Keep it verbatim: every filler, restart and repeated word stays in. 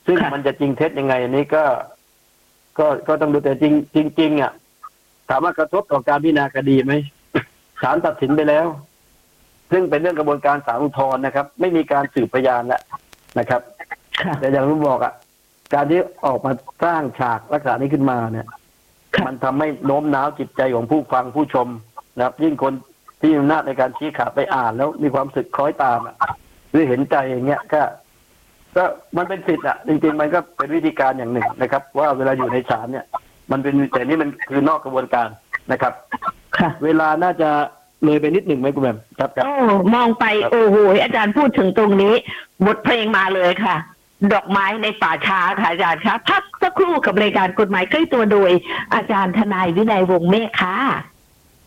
ซึ่งมันจะจริงเท็จยังไงอันนี้ก็ก็ก็ต้องดูแต่จริงจริงๆอ่ะถามว่ากระทบต่อการพิจารณาคดีไหมศาลตัดสินไปแล้วซึ่งเป็นเรื่องกระบวนการศาลอุทธรณ์นะครับไม่มีการสืบพยานแล้วนะครับแต่อย่างที่บอกอ่ะการที่ออกมาสร้างฉากลักษณะนี้ขึ้นมาเนี่ยมันทำให้โน้มน้าวจิตใจของผู้ฟังผู้ชมนะครับยิ่งคนที่มีอำนาจในการชี้ขาดไปอ่านแล้วมีความสึกคล้อยตามอ่ะหรือเห็นใจอย่างเงี้ยก็ก็มันเป็นสิทธิ์อ่ะจริงๆมันก็เป็นวิธีการอย่างหนึ่งนะครับว่าเวลาอยู่ในศาลเนี่ยมันเป็นแต่นี่มันคือนอกกระบวนการนะครับเวลาน่าจะเลยไปนิดหนึ่งไหมคุณแม่ครับครับโอ้มองไปโอ้โหอาจารย์พูดถึงตรงนี้บทเพลงมาเลยค่ะดอกไม้ในป่าช้าค่ะอาจารย์คะพักสักครู่กับรายการกฎหมายใกล้ตัวโดยอาจารย์ทนายวินัยวงศ์เมฆค่ะ